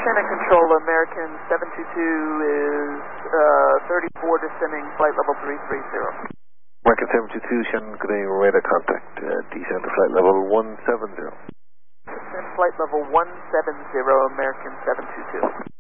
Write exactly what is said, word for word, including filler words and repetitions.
Shannon Control, American seven two two is uh, thirty-four descending, flight level three three zero. American seven two two, Shannon, good day, radar contact, uh, descend to flight level one seven zero. Descend flight level one seven zero, American seven two two.